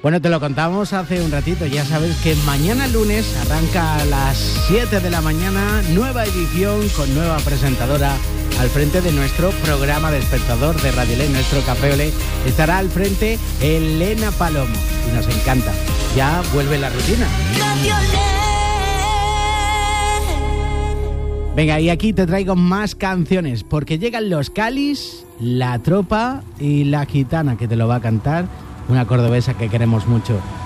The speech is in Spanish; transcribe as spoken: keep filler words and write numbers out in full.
Bueno, te lo contamos hace un ratito, ya sabes que mañana lunes arranca a las siete de la mañana, nueva edición con nueva presentadora al frente de nuestro programa Despertador de Radio Olé, nuestro Café Olé. Estará al frente Elena Palomo y nos encanta, ya vuelve la rutina. Radio Olé. Venga, y aquí te traigo más canciones, porque llegan los Calis, La Tropa y La Gitana, que te lo va a cantar una cordobesa que queremos mucho.